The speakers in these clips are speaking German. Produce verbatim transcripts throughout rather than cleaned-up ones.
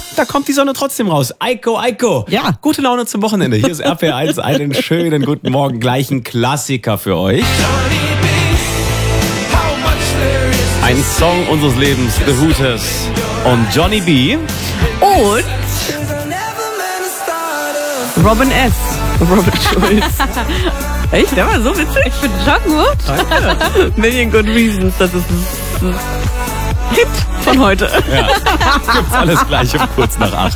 da kommt die Sonne trotzdem raus. Eiko, Eiko. Ja. Gute Laune zum Wochenende. Hier ist R P R eins. Einen schönen guten Morgen. Gleich ein Klassiker für euch. Ein Song unseres Lebens, The Hooters und Johnny B. Und Robin S. Robin Schulz. Echt? Der war so witzig. Ich finde schon gut. Million Good Reasons. Das ist ein Hit von heute. Ja. Gibt's alles gleich um kurz nach acht.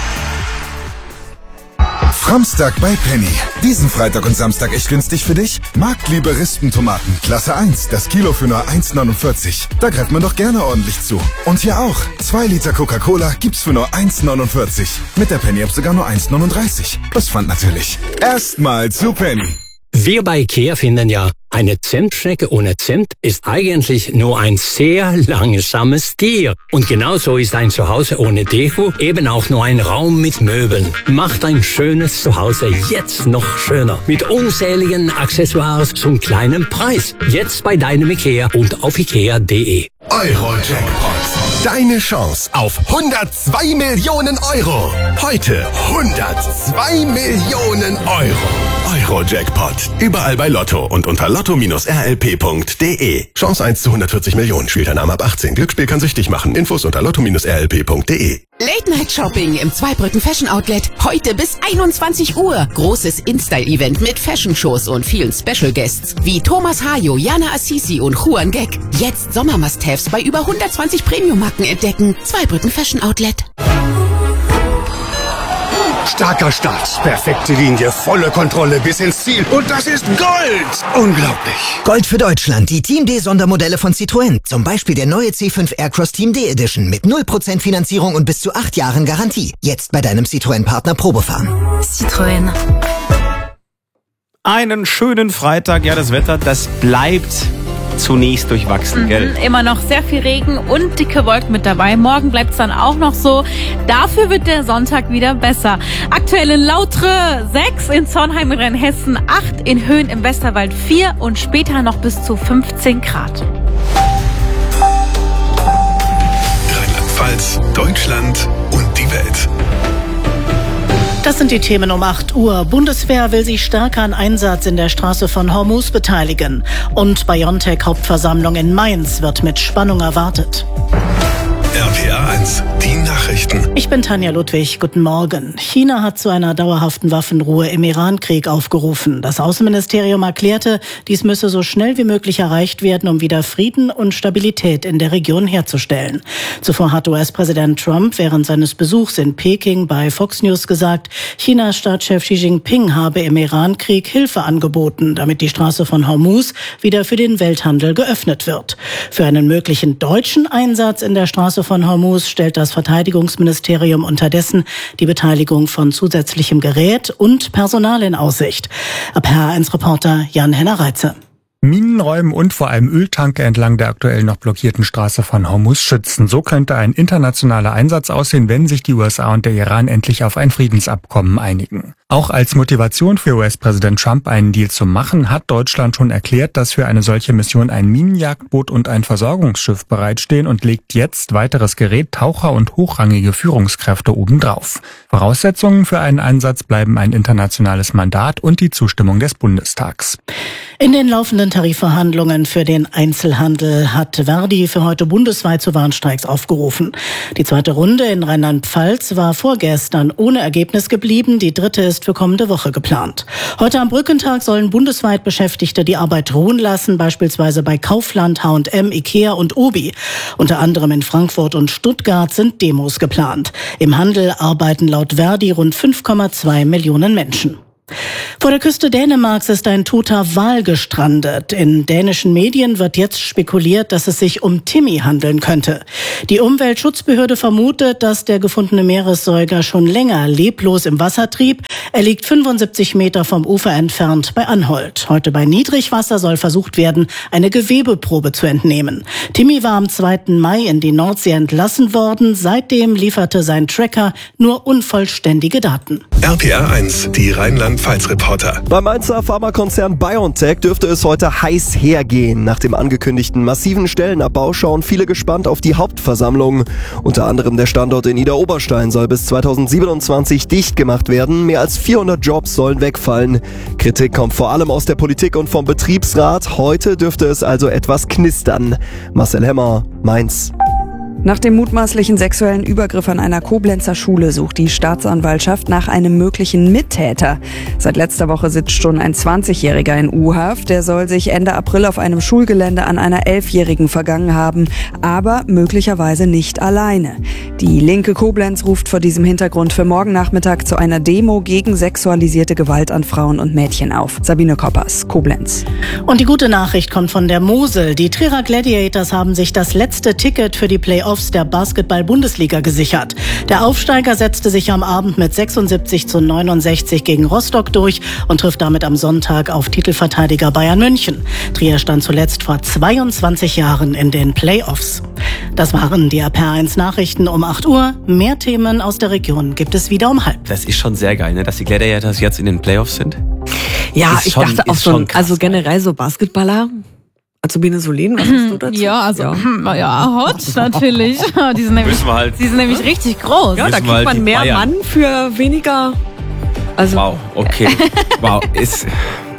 Framstag bei Penny. Diesen Freitag und Samstag echt günstig für dich? Marktliebe Rispentomaten. Klasse eins. Das Kilo für nur eins neunundvierzig. Da greift man doch gerne ordentlich zu. Und hier auch. zwei Liter Coca-Cola gibt's für nur eins neunundvierzig. Mit der Penny-App sogar nur eins neununddreißig. Plus Pfand natürlich. Erstmal zu Penny. Wir bei IKEA finden ja, eine Zimtschnecke ohne Zimt ist eigentlich nur ein sehr langsames Tier. Und genauso ist ein Zuhause ohne Deko eben auch nur ein Raum mit Möbeln. Macht ein schönes Zuhause jetzt noch schöner. Mit unzähligen Accessoires zum kleinen Preis. Jetzt bei deinem IKEA und auf ikea punkt de. Euro-Jackpot. Deine Chance auf hundertzwei Millionen Euro. Heute hundertzwei Millionen Euro. Euro-Jackpot. Überall bei Lotto und unter lotto Bindestrich r l p punkt de. Chance eins zu hundertvierzig Millionen. Spielt ein Arm ab achtzehn. Glücksspiel kann süchtig machen. Infos unter lotto Bindestrich r l p punkt de. Late-Night-Shopping im Zweibrücken Fashion Outlet. Heute bis einundzwanzig Uhr. Großes InStyle-Event mit Fashion-Shows und vielen Special-Guests wie Thomas Hayo, Jana Assisi und Juan Gek. Jetzt Sommer-Must-Haves bei über hundertzwanzig Premium-Marken entdecken. Zweibrücken Fashion Outlet. Starker Start, perfekte Linie, volle Kontrolle bis ins Ziel. Und das ist Gold! Unglaublich. Gold für Deutschland, die Team D-Sondermodelle von Citroën. Zum Beispiel der neue C fünf Aircross Team D Edition mit null Prozent Finanzierung und bis zu acht Jahren Garantie. Jetzt bei deinem Citroën-Partner Probefahren. Citroën. Einen schönen Freitag. Ja, das Wetter, das bleibt zunächst durchwachsen, Mhm, gell? immer noch sehr viel Regen und dicke Wolken mit dabei. Morgen bleibt es dann auch noch so. Dafür wird der Sonntag wieder besser. Aktuell in Lautre sechs, in Zornheim in Rheinhessen acht, in Höhen im Westerwald vier und später noch bis zu fünfzehn Grad. Rheinland-Pfalz, Deutschland und die Welt. Das sind die Themen um acht Uhr. Bundeswehr will sich stärker an Einsatz in der Straße von Hormuz beteiligen. Und BioNTech-Hauptversammlung in Mainz wird mit Spannung erwartet. R P R eins, die Nachrichten. Ich bin Tanja Ludwig, guten Morgen. China hat zu einer dauerhaften Waffenruhe im Iran-Krieg aufgerufen. Das Außenministerium erklärte, dies müsse so schnell wie möglich erreicht werden, um wieder Frieden und Stabilität in der Region herzustellen. Zuvor hat U S-Präsident Trump während seines Besuchs in Peking bei Fox News gesagt, Chinas Staatschef Xi Jinping habe im Iran-Krieg Hilfe angeboten, damit die Straße von Hormuz wieder für den Welthandel geöffnet wird. Für einen möglichen deutschen Einsatz in der Straße von Hormuz stellt das Verteidigungsministerium unterdessen die Beteiligung von zusätzlichem Gerät und Personal in Aussicht. R P R eins Reporter Jan-Henner Reitze. Minenräumen und vor allem Öltanker entlang der aktuell noch blockierten Straße von Hormuz schützen. So könnte ein internationaler Einsatz aussehen, wenn sich die U S A und der Iran endlich auf ein Friedensabkommen einigen. Auch als Motivation für U S-Präsident Trump, einen Deal zu machen, hat Deutschland schon erklärt, dass für eine solche Mission ein Minenjagdboot und ein Versorgungsschiff bereitstehen und legt jetzt weiteres Gerät, Taucher und hochrangige Führungskräfte obendrauf. Voraussetzungen für einen Einsatz bleiben ein internationales Mandat und die Zustimmung des Bundestags. In den laufenden Tarifverhandlungen für den Einzelhandel hat Verdi für heute bundesweit zu Warnstreiks aufgerufen. Die zweite Runde in Rheinland-Pfalz war vorgestern ohne Ergebnis geblieben. Die dritte ist für kommende Woche geplant. Heute am Brückentag sollen bundesweit Beschäftigte die Arbeit ruhen lassen, beispielsweise bei Kaufland, H und M, Ikea und Obi. Unter anderem in Frankfurt und Stuttgart sind Demos geplant. Im Handel arbeiten laut Verdi rund fünf Komma zwei Millionen Menschen. Vor der Küste Dänemarks ist ein toter Wal gestrandet. In dänischen Medien wird jetzt spekuliert, dass es sich um Timmy handeln könnte. Die Umweltschutzbehörde vermutet, dass der gefundene Meeressäuger schon länger leblos im Wasser trieb. Er liegt fünfundsiebzig Meter vom Ufer entfernt bei Anholt. Heute bei Niedrigwasser soll versucht werden, eine Gewebeprobe zu entnehmen. Timmy war am zweiten Mai in die Nordsee entlassen worden. Seitdem lieferte sein Tracker nur unvollständige Daten. R P R eins, die Rheinland Rheinland-Pfalz-Reporter. Beim Mainzer Pharmakonzern BioNTech dürfte es heute heiß hergehen. Nach dem angekündigten massiven Stellenabbau schauen viele gespannt auf die Hauptversammlung. Unter anderem der Standort in Idar-Oberstein soll bis zweitausendsiebenundzwanzig dicht gemacht werden. Mehr als vierhundert Jobs sollen wegfallen. Kritik kommt vor allem aus der Politik und vom Betriebsrat. Heute dürfte es also etwas knistern. Marcel Hemmer, Mainz. Nach dem mutmaßlichen sexuellen Übergriff an einer Koblenzer Schule sucht die Staatsanwaltschaft nach einem möglichen Mittäter. Seit letzter Woche sitzt schon ein zwanzigjähriger in U-Haft. Der soll sich Ende April auf einem Schulgelände an einer Elfjährigen vergangen haben, aber möglicherweise nicht alleine. Die linke Koblenz ruft vor diesem Hintergrund für morgen Nachmittag zu einer Demo gegen sexualisierte Gewalt an Frauen und Mädchen auf. Sabine Koppers, Koblenz. Und die gute Nachricht kommt von der Mosel. Die Trierer Gladiators haben sich das letzte Ticket für die Playoffs der Basketball-Bundesliga gesichert. Der Aufsteiger setzte sich am Abend mit sechsundsiebzig zu neunundsechzig gegen Rostock durch und trifft damit am Sonntag auf Titelverteidiger Bayern München. Trier stand zuletzt vor zweiundzwanzig Jahren in den Playoffs. Das waren die R P R eins Nachrichten um acht Uhr. Mehr Themen aus der Region gibt es wieder um halb. Das ist schon sehr geil, ne? Dass die Gladiators jetzt in den Playoffs sind. Ja, ist ich schon, dachte auch so, also generell so Basketballer. Also Biene Solin, was hast du dazu? Ja, also, ja, ja hot natürlich. Die sind nämlich, halt, die sind nämlich richtig groß. Ja, da kriegt halt man mehr Bayern. Mann für weniger. Also Wow, okay. Wow, ist...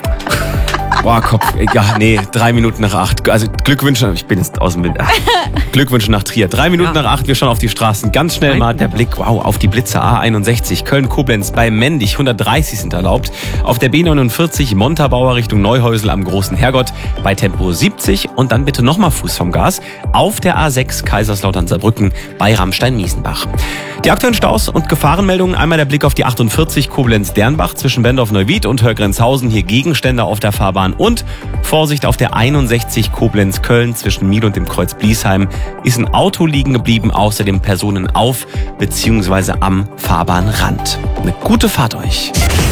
Boah, Kopf, ja, nee, drei Minuten nach acht. Also Glückwünsche, ich bin jetzt aus dem Wind. Glückwünsche nach Trier. Drei Minuten ja. nach acht, wir schauen auf die Straßen. Ganz schnell mal der Blick, wow, auf die Blitzer A einundsechzig. Köln-Koblenz bei Mendig, hundertdreißig sind erlaubt. Auf der B neunundvierzig, Montabaur Richtung Neuhäusel am Großen Herrgott bei Tempo siebzig. Und dann bitte nochmal Fuß vom Gas. Auf der A sechs Kaiserslautern-Saarbrücken bei Rammstein-Miesenbach. Die aktuellen Staus und Gefahrenmeldungen. Einmal der Blick auf die achtundvierzig Koblenz-Dernbach zwischen Bendorf-Neuwied und Hörgrenzhausen. Hier Gegenstände auf der Fahrbahn. Und Vorsicht auf der einundsechzig Koblenz-Köln zwischen Miel und dem Kreuz Bliesheim ist ein Auto liegen geblieben, außerdem Personen auf bzw. am Fahrbahnrand. Eine gute Fahrt euch.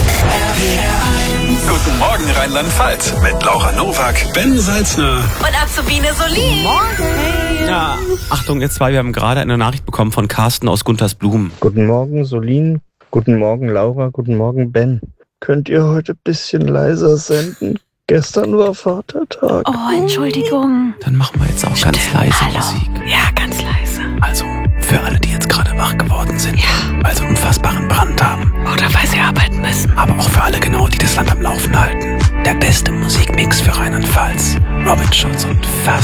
Guten Morgen Rheinland-Pfalz mit Laura Nowak, Ben Salzner Und Azubine Solin. Morgen. Ja, Achtung, jetzt zwei, wir haben gerade eine Nachricht bekommen von Carsten aus Guntersblum. Guten Morgen Solin, guten Morgen Laura, guten Morgen Ben. Könnt ihr heute ein bisschen leiser senden? Gestern war Vatertag. Oh, Entschuldigung. Dann machen wir jetzt auch ganz leise Hallo. Musik. Ja, ganz leise. Also, für alle, die jetzt gerade wach geworden sind, ja. also einen unfassbaren Brand haben. Oder weil sie arbeiten müssen. Aber auch für alle genau, die das Land am Laufen halten. Der beste Musikmix für Rheinland-Pfalz. Robin Schulz und Fast